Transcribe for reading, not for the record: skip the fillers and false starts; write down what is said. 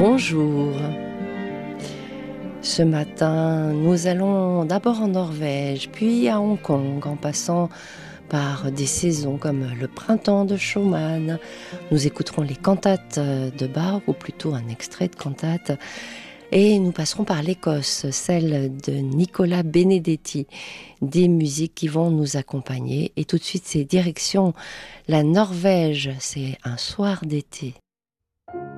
Bonjour. Ce matin, nous allons d'abord en Norvège, puis à Hong Kong, en passant par des saisons comme le printemps de Schumann. Nous écouterons les cantates de Bach, ou plutôt un extrait de cantate. Et nous passerons par l'Écosse, celle de Nicola Benedetti, des musiques qui vont nous accompagner. Et tout de suite, c'est direction la Norvège, c'est un soir d'été.